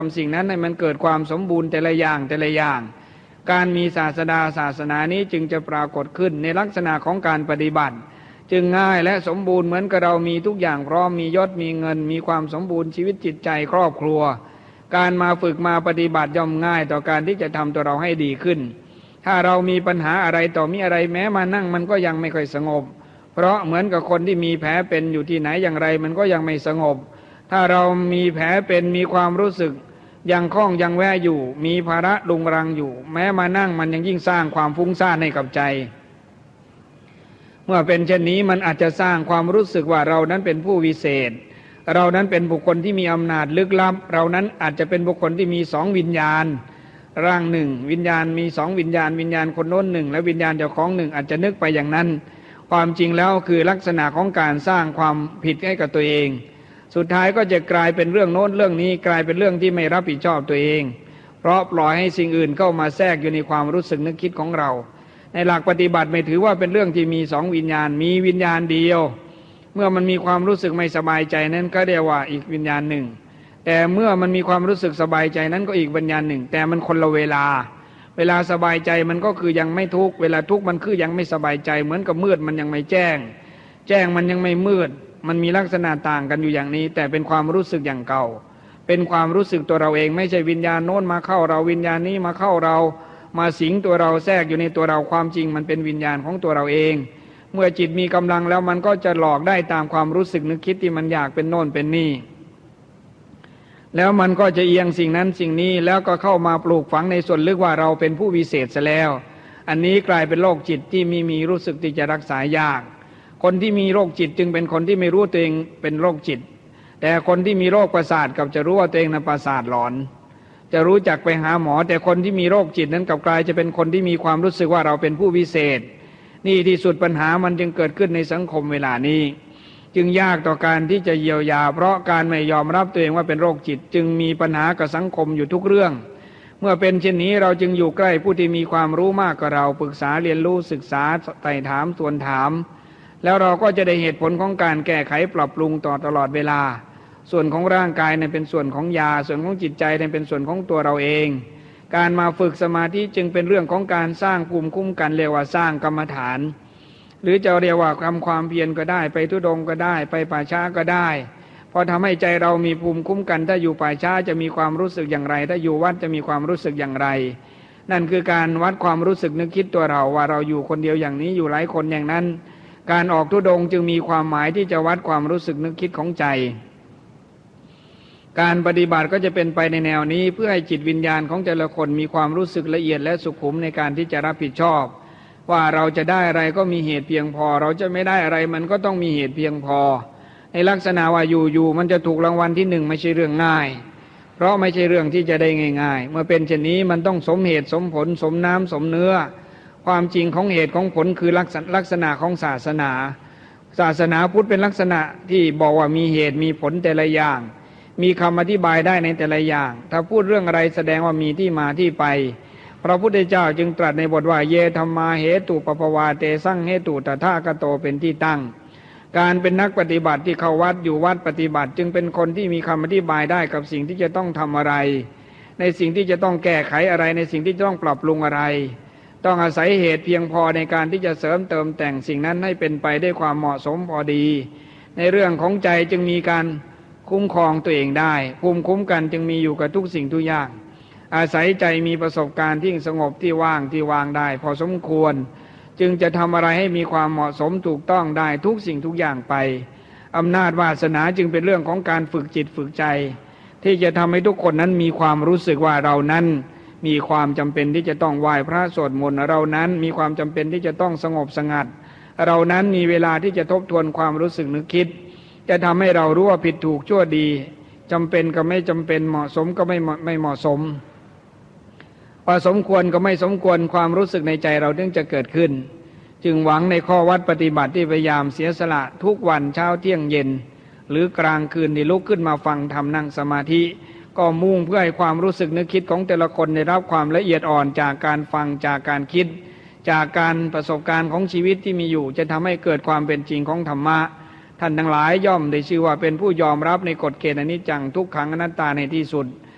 ำสิ่งนั้นให้มันเกิดความสมบูรณ์แต่ละอย่างการมีศาสนานี้จึงจะปรากฏขึ้นในลักษณะของการปฏิบัติจึงง่ายและสมบูรณ์เหมือนกับเรามีทุกอย่างพร้อมมียศมีเงินมีความสมบูรณ์ชีวิตจิตใจครอบครัวการมาฝึกมาปฏิบัติย่อมง่ายต่อการที่จะทำตัวเราให้ดีขึ้นถ้าเรามีปัญหาอะไรต่อมีอะไรแม้มานั่งมันก็ยังไม่ค่อยสงบเพราะเหมือนกับคนที่มีแผลเป็นอยู่ที่ไหนอย่างไรมันก็ยังไม่สงบถ้าเรามีแผลเป็นมีความรู้สึกยังคล้องยังแวะอยู่มีภาระรุงรังอยู่แม้มานั่งมันยังยิ่งสร้างความฟุ้งซ่านให้กับใจเมื่อเป็นเช่นนี้มันอาจจะสร้างความรู้สึกว่าเรานั้นเป็นผู้วิเศษเรานั้นเป็นบุคคลที่มีอำนาจลึกลับเรานั้นอาจจะเป็นบุคคลที่มีสองวิญญาณร่างหนึ่งวิญญาณมีสองวิญญาณวิญญาณคนโน้นหนึ่งและวิญญาณเจ้าของหนึ่งอาจจะนึกไปอย่างนั้นความจริงแล้วคือลักษณะของการสร้างความผิดให้กับตัวเองสุดท้ายก็จะกลายเป็นเรื่องโน้นเรื่องนี้กลายเป็นเรื่องที่ไม่รับผิดชอบตัวเองเพราะปล่อยให้สิ่งอื่นเข้ามาแทรกอยู่ในความรู้สึกนึกคิดของเราในหลักปฏิบัติไม่ถือว่าเป็นเรื่องที่มีสองวิญญาณมีวิญญาณเดียวเมื่อมันมีความรู้สึกไม่สบายใจนั้นก็เรียกว่าอีกวิญญาณหนึ่งแต่เมื่อมันมีความรู้สึกสบายใจนั้นก็อีกวิญญาณหนึ่งแต่มันคนละเวลาสบายใจมันก็คือยังไม่ทุกข์เวลาทุกข์มันคือยังไม่สบายใจเหมือนกับมืดมันยังไม่แจ้งมันยังไม่มืดมันมีลักษณะต่างกันอยู่อย่างนี้แต่เป็นความรู้สึกอย่างเก่าเป็นความรู้สึกตัวเราเองไม่ใช่วิญญาณโน้นมาเข้าเราวิญญาณนี้มาเข้าเรามาสิงตัวเราแทรกอยู่ในตัวเราความจริงมันเป็นวิญญาณของตัวเราเองเมื่อจิตมีกำลังแล้วมันก็จะหลอกได้ตามความรู้สึกนึกคิดที่มันอยากเป็นโน่นเป็นนี่แล้วมันก็จะเอียงสิ่งนั้นสิ่งนี้แล้วก็เข้ามาปลูกฝังในส่วนลึกว่าเราเป็นผู้วิเศษซะแล้วอันนี้กลายเป็นโรคจิตที่มีรู้สึกที่จะรักษายากคนที่มีโรคจิตจึงเป็นคนที่ไม่รู้ตัวเองเป็นโรคจิตแต่คนที่มีโรคประสาทกับจะรู้ว่าตัวเองนั้นประสาทหลอนจะรู้จักไปหาหมอแต่คนที่มีโรคจิตนั้นกลับกลายจะเป็นคนที่มีความรู้สึกว่าเราเป็นผู้วิเศษนี่ที่สุดปัญหามันจึงเกิดขึ้นในสังคมเวลานี้จึงยากต่อการที่จะเยียวยาเพราะการไม่ยอมรับตัวเองว่าเป็นโรคจิตจึงมีปัญหากับสังคมอยู่ทุกเรื่องเมื่อเป็นเช่นนี้เราจึงอยู่ใกล้ผู้ที่มีความรู้มากกว่าเราปรึกษาเรียนรู้ศึกษาไต่ถามทวนถามแล้วเราก็จะได้เหตุผลของการแก้ไขปรับปรุงต่อตลอดเวลาส่วนของร่างกายนั้นเป็นส่วนของยาส่วนของจิตใจนั้นเป็นส่วนของตัวเราเองการมาฝึกสมาธิจึงเป็นเรื่องของการสร้างภูมิคุ้มกันเรียกว่าสร้างกรรมฐานหรือจะเรียกว่าทำความเพียรก็ได้ไปธุดงค์ก็ได้ไปป่าช้าก็ได้พอทำให้ใจเรามีภูมิคุ้มกันถ้าอยู่ป่าช้าจะมีความรู้สึกอย่างไรถ้าอยู่วัดจะมีความรู้สึกอย่างไรนั่นคือการวัดความรู้สึกนึกคิดตัวเราว่าเราอยู่คนเดียวอย่างนี้อยู่หลายคนอย่างนั้นการออกธุดงค์จึงมีความหมายที่จะวัดความรู้สึกนึกคิดของใจการปฏิบัติก็จะเป็นไปในแนวนี้เพื่อให้จิตวิญญาณของแต่ละคนมีความรู้สึกละเอียดและสุขุมในการที่จะรับผิดชอบว่าเราจะได้อะไรก็มีเหตุเพียงพอเราจะไม่ได้อะไรมันก็ต้องมีเหตุเพียงพอในลักษณะว่าอยู่มันจะถูกรางวัลที่หนึ่งไม่ใช่เรื่องง่ายเพราะไม่ใช่เรื่องที่จะได้ง่ายๆเมื่อเป็นเช่นนี้มันต้องสมเหตุสมผลสมน้ำสมเนื้อความจริงของเหตุของผลคือลักษณะของศาสนาพุทธเป็นลักษณะที่บอกว่ามีเหตุมีผลแต่ละอย่างมีคำอธิบายได้ในแต่ละอย่างถ้าพูดเรื่องอะไรแสดงว่ามีที่มาที่ไปพระพุทธเจ้าจึงตรัสในบทว่าเยธัมมาเหตุปปวาเตสั่งเหตุตถาคโตเป็นที่ตั้งการเป็นนักปฏิบัติที่เข้าวัดอยู่วัดปฏิบัติจึงเป็นคนที่มีคำอธิบายได้กับสิ่งที่จะต้องทำอะไรในสิ่งที่จะต้องแก้ไขอะไรในสิ่งที่จะต้องปรับปรุงอะไรต้องอาศัยเหตุเพียงพอในการที่จะเสริมเติมแต่งสิ่งนั้นให้เป็นไปได้ความเหมาะสมพอดีในเรื่องของใจจึงมีการคุ้มครองตัวเองได้ภูมิคุ้มกันจึงมีอยู่กับทุกสิ่งทุกอย่างอาศัยใจมีประสบการณ์ที่สงบที่วางได้พอสมควรจึงจะทำอะไรให้มีความเหมาะสมถูกต้องได้ทุกสิ่งทุกอย่างไปอำนาจวาสนาจึงเป็นเรื่องของการฝึกจิตฝึกใจที่จะทำให้ทุกคนนั้นมีความรู้สึกว่าเรานั้นมีความจำเป็นที่จะต้องไหว้พระสวดมนต์เรานั้นมีความจำเป็นที่จะต้องสงบสงัดเรานั้นมีเวลาที่จะทบทวนความรู้สึกนึกคิดจะทำให้เรารู้ว่าผิดถูกชั่วดีจำเป็นก็ไม่จำเป็นเหมาะสมก็ไม่เหมาะสมพอสมควรก็ไม่สมควรความรู้สึกในใจเราถึงจะเกิดขึ้นจึงหวังในข้อวัดปฏิบัติที่พยายามเสียสละทุกวันเช้าเที่ยงเย็นหรือกลางคืนที่ลุกขึ้นมาฟังธรรมนั่งสมาธิก็มุ่งเพื่อให้ความรู้สึกนึกคิดของแต่ละคนได้รับความละเอียดอ่อนจากการฟังจากการคิดจากการประสบการณ์ของชีวิตที่มีอยู่จะทำให้เกิดความเป็นจริงของธรรมะท่านทั้งหลายย่อมได้ชื่อว่าเป็นผู้ยอมรับในกฎเกณฑ์อนิจจังทุกขังอนัตตาในที่สุด